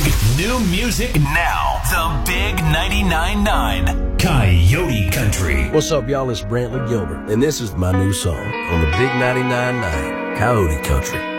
New music now. The Big 99.9 Coyote Country. What's up, y'all? It's Brantley Gilbert, and this is my new song on the Big 99.9 Coyote Country.